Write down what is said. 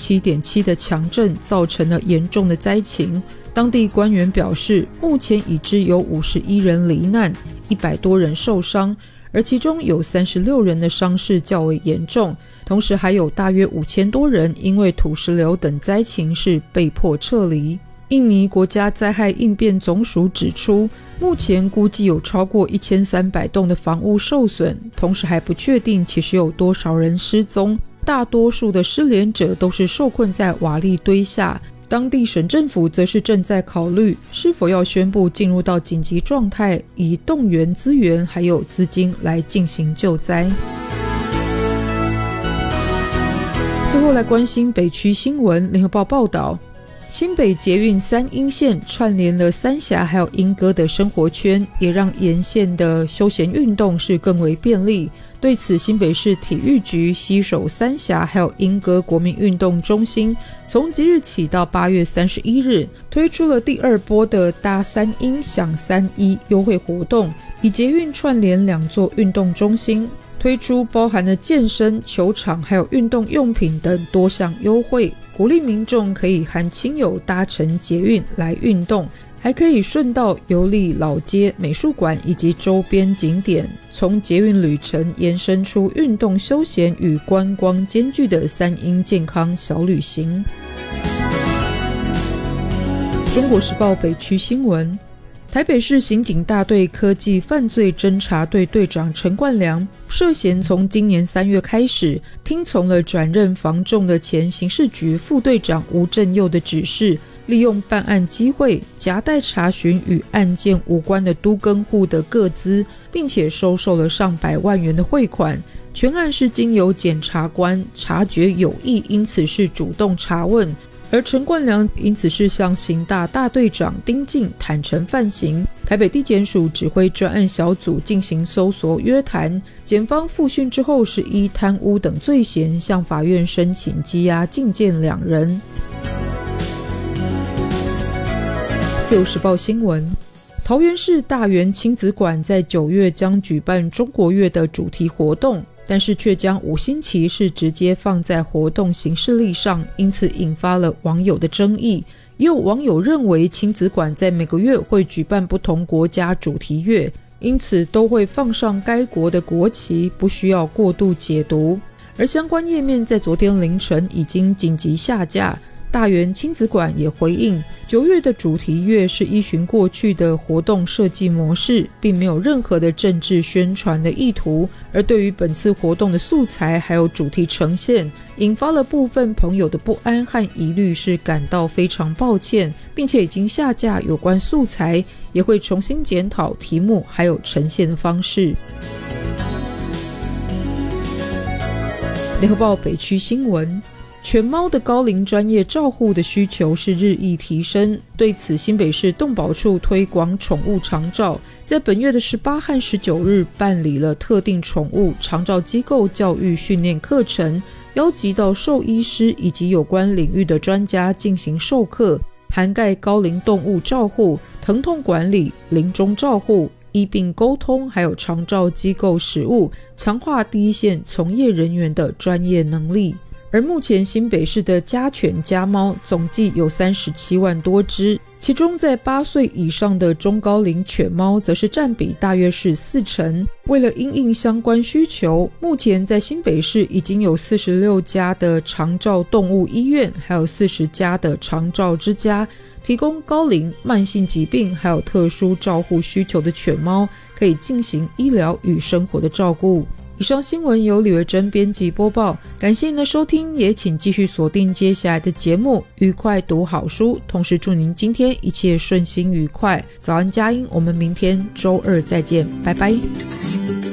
7.7 的强震造成了严重的灾情。当地官员表示，目前已知有51人罹难，100多人受伤，而其中有36人的伤势较为严重，同时还有大约5000多人因为土石流等灾情是被迫撤离。印尼国家灾害应变总署指出，目前估计有超过1300栋的房屋受损，同时还不确定其实有多少人失踪，大多数的失联者都是受困在瓦砾堆下。当地省政府则是正在考虑是否要宣布进入到紧急状态，以动员资源还有资金来进行救灾。最后来关心北区新闻。联合报报道，新北捷运三鶯线串联了三峡还有莺歌的生活圈，也让沿线的休闲运动是更为便利。对此，新北市体育局携手三峡还有莺歌国民运动中心，从即日起到8月31日推出了第2波的搭三鶯享3·1优惠活动，以捷运串联2座运动中心，推出包含了健身、球场还有运动用品等多项优惠，鼓励民众可以和亲友搭乘捷运来运动，还可以顺道游历老街、美术馆以及周边景点，从捷运旅程延伸出运动休闲与观光兼具的三鶯健康小旅行。中国时报北区新闻，台北市刑警大队科技犯罪侦查队队长陈冠良涉嫌从今年3月开始，听从了转任防重的前刑事局副队长吴正佑的指示，利用办案机会夹带查询与案件无关的都更户的个资，并且收受了上百万元的汇款。全案是经由检察官察觉有异，因此是主动查问，而陈冠良因此是向刑大大队长丁进坦诚犯行。台北地检署指挥专案小组进行搜索约谈，检方复讯之后是依贪污等罪嫌向法院申请羁押禁见2人。自由时报新闻，桃园市大园亲子馆在9月将举办中国月的主题活动，但是却将5星旗是直接放在活动行事历上，因此引发了网友的争议。也有网友认为亲子馆在每个月会举办不同国家主题月，因此都会放上该国的国旗，不需要过度解读。而相关页面在昨天凌晨已经紧急下架。大园亲子馆也回应，9月的主题月是依循过去的活动设计模式，并没有任何的政治宣传的意图。而对于本次活动的素材还有主题呈现，引发了部分朋友的不安和疑虑，是感到非常抱歉，并且已经下架有关素材，也会重新检讨题目还有呈现的方式。联合报北区新闻，犬猫的高龄专业照护的需求是日益提升，对此新北市动保处推广宠物长照，在本月的18和19日办理了特定宠物长照机构教育训练课程，邀集到兽医师以及有关领域的专家进行授课，涵盖高龄动物照护、疼痛管理、临终照护、医病沟通，还有长照机构实务，强化第一线从业人员的专业能力。而目前新北市的家犬家猫总计有37万多只，其中在8岁以上的中高龄犬猫则是占比大约是40%。为了因应相关需求，目前在新北市已经有46家的长照动物医院，还有40家的长照之家，提供高龄、慢性疾病还有特殊照护需求的犬猫可以进行医疗与生活的照顾。以上新闻由李维珍编辑播报，感谢您的收听，也请继续锁定接下来的节目，愉快读好书，同时祝您今天一切顺心愉快。早安佳音，我们明天周二再见，拜拜。